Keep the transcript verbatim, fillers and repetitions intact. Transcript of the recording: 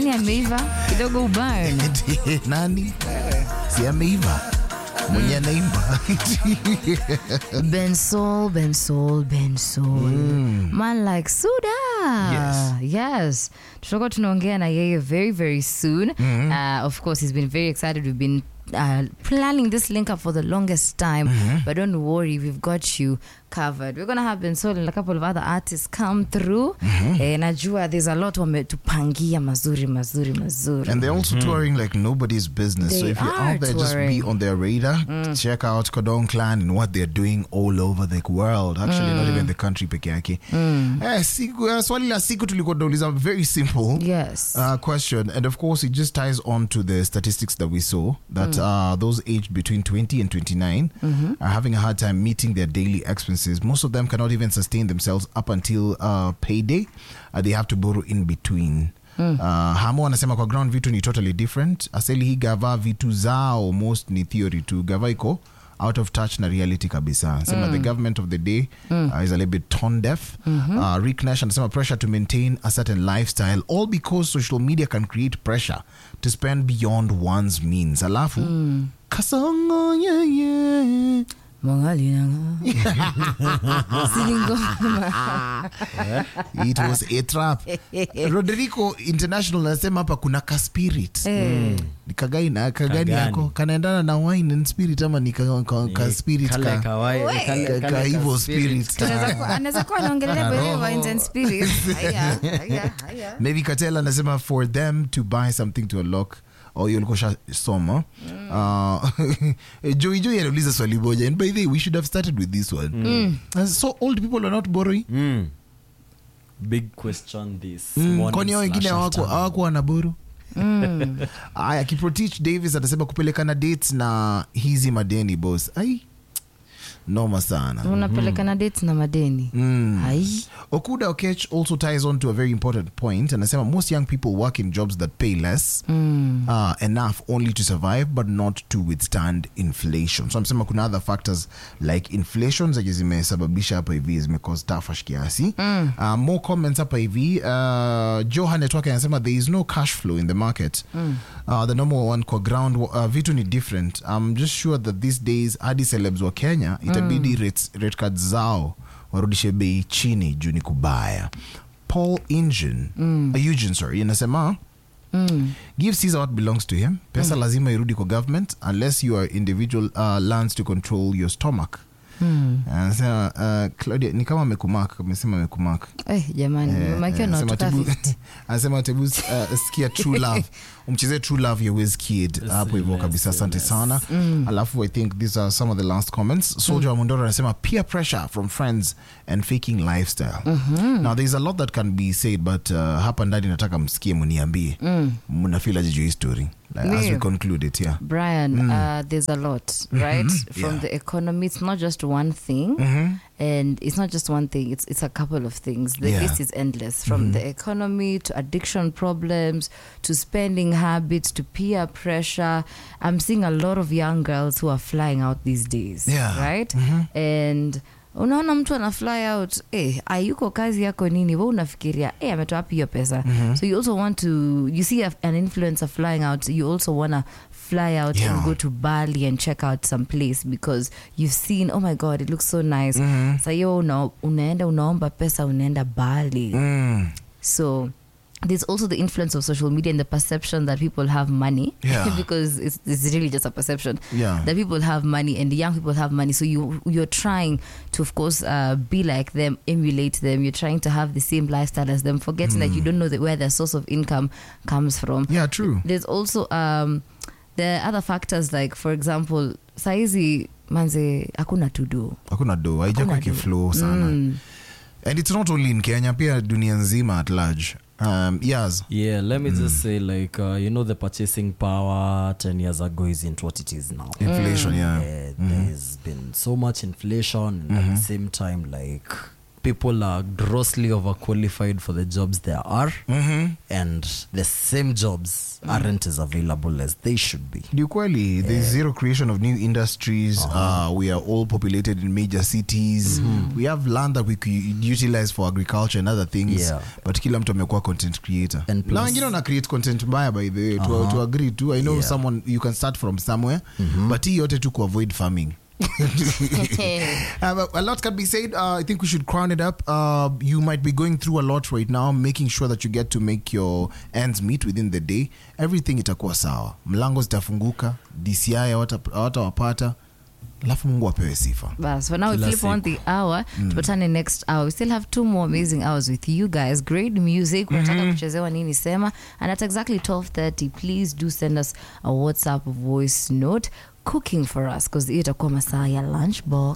Nani ameiva? Kidogo uburn. Nani? Si ameiva. Mwenye naimba. Bensol, Bensol, Bensol. Mm. Man like Suda. Yes. Yes. Tutakuwa tunaongea na yeye very, very soon. Mm-hmm. Uh, of course, he's been very excited. We've been uh, planning this link up for the longest time. Mm-hmm. But don't worry, we've got you covered. We're going to have Bensol and a couple of other artists come through. Mm-hmm. Eh, najua there's a lot wametupangia mazuri, mazuri, mazuri. And they're also mm-hmm. touring like nobody's business. They so if you're out there, touring. just be on their radar. Mm. Check out Kodong Clan and what they're doing all over the world. Actually, mm. not even the country peke yake. Mm. Eh, siku, uh, swali la siku tulikuwa tunauliza, very simple yes. uh, question. And of course, it just ties on to the statistics that we saw. That mm. uh, those aged between twenty and twenty-nine mm-hmm. are having a hard time meeting their daily expenses. Most of them cannot even sustain themselves up until uh, payday. Uh, they have to borrow in between. Mm. Uh, Hamo anasema kwa ground vitu ni totally different. Aseli hii gava vitu zao most ni theory tu. Gava iko out of touch na reality kabisa. Anasema mm. the government of the day mm. uh, is a little bit tone deaf. Mm-hmm. Uh, Rick Nash anasema pressure to maintain a certain lifestyle, all because social media can create pressure to spend beyond one's means. Alafu mm. kasongo yeah yeah it was a trap. Rodrigo International anasema hapa kuna ka spirit. Mm. Ni kagai na kagani yako kanaendana na wine and spirit ama ni ka, ka, ka spirit ka kale kawaii kale ka evil spirit. Anaweza kuwa anaongelea bale wine and spirit. Haya, haya, haya. Maybe Katela anasema for them to buy something to unlock or you'll go soma. Mm. Uh, Joey Joey anauliza swali moja, and by the way we should have started with this one. Mm. Uh, so old people are not borrowing. Mm. Big question this mm. morning. Kwani wengine hawako hawako wanaburu. Mm. Aya, Kiprotich Davis atasema kupelekana dates na hizi madeni boss. Ai. Noma sana. Unapelekana mm. dates na madeni. Mm. Ai. Okuda Okech also ties on to a very important point. Anasema most young people work in jobs that pay less mm. uh, enough only to survive but not to withstand inflation. So amesema kuna other factors like inflation zenye zimesababisha hapa hivi zimecause tafash kiasi. Mm. Uh, more comments hapa hivi. Uh, Johan Network anasema there is no cash flow in the market. Mm. Uh, the number one kwa ground uh, vitu ni different. I'm just sure that these days hadi celebs wa Kenya itabidi mm. rate, rate cards zao warudishe bei chini juu ni kubaya. Paul Engine mm. uh, Eugene sorry inasema mm. give Caesar what belongs to him. Pesa mm. lazima irudi kwa government unless you are individual uh, lands to control your stomach. Hmm. Anasema uh, Claudia ni kama amekumark, amesema amekumark. Eh jamani, mama yake anatoka fifty. Anasema tebu uh, sikia True Love. Umcheze True Love ya Wizkid hapo hivyo kabisa, asante sana. Mm. Alafu I think these are some of the last comments. Soldier mm. Mundoro anasema peer pressure from friends and faking lifestyle. Mm-hmm. Now there's a lot that can be said but uh, hapa ndani nataka msikie mniambie. Mm. Mnafeel aje hiyo story? Like, as we conclude it, yeah. Brian, mm. uh, there's a lot, right? Mm-hmm. From yeah. the economy, it's not just one thing. Mm-hmm. And it's not just one thing, it's it's a couple of things. The yeah. list is endless. From mm-hmm. the economy to addiction problems, to spending habits, to peer pressure. I'm seeing a lot of young girls who are flying out these days, yeah. right? Mm-hmm. And unaona mtu ana fly out, eh, ayuko kazi yako nini, wewe unafikiria eh ametoa wapi hiyo pesa. Mm-hmm. So you also want to, you see a, an influencer flying out, you also want to fly out yeah. and go to Bali and check out some place because you've seen, oh my god, it looks so nice. Mm-hmm. So yo una, unaenda unaomba pesa unaenda Bali. Mm. So there's also the influence of social media and the perception that people have money yeah. because it's, it's really just a perception yeah. that people have money and the young people have money. So you, you're trying to, of course, uh, be like them, emulate them. You're trying to have the same lifestyle as them, forgetting mm. that you don't know that where their source of income comes from. Yeah, true. There's also um, the other factors like, for example, saizi manze hakuna to do. Hakuna do. Haijako kiflow sana. Mm. And it's not only in Kenya, pia dunia nzima at large. Um, yes. Yeah, let me mm. just say, like, uh, you know, the purchasing power ten years ago isn't what it is now. Inflation, mm. yeah. yeah mm-hmm. There's been so much inflation, and mm-hmm. at the same time, like, people are grossly overqualified for the jobs there are, mm-hmm. and the same jobs mm. aren't as available as they should be. Ni ukweli, there's zero creation of new industries. Uh-huh. Uh, we are all populated in major cities. Mm-hmm. We have land that we could utilize for agriculture and other things. Yeah. But kila mtu amekuwa content creator. And plus, na wengine wana create content mbaya, by the way. Uh-huh. To, to agree too. I know yeah. someone, you can start from somewhere, mm-hmm. but hii yote tu ku avoid farming. uh, a lot can be said. uh, I think we should crown it up. Uh, you might be going through a lot right now, making sure that you get to make your ends meet within the day. Everything itakuwa sawa, mlango zitafunguka, D C I hawatawapata, alafu Mungu apewe sifa. Bas, for now we flip on the hour. Mm. Tupatane next hour. We still have two more amazing hours with you guys. Great music. Unataka mm-hmm. kuchezewa nini sema. And at exactly twelve thirty, please do send us a WhatsApp voice note cooking for us, because itakuwa masaa ya lunchbox.